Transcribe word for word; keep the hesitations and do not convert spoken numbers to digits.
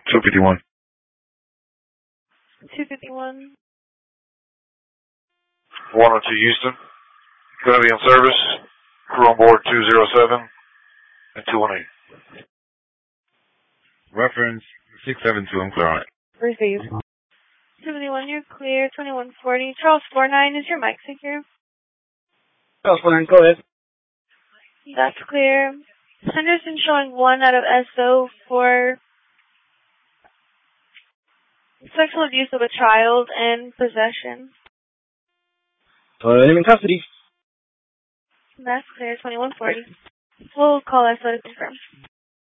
two fifty-one. two fifty-one. one oh two Houston. Going to be in service. Crew on board two oh seven and two one eight. Reference six seven two, I'm clear on it. Received. two fifty-one, you're clear. twenty-one forty. Charles four nine, is your mic secure? Charles four nine, go ahead. That's clear. Henderson showing one out of S O for sexual abuse of a child and possession. Total name in custody. That's clear. twenty-one forty. We'll call S O to confirm.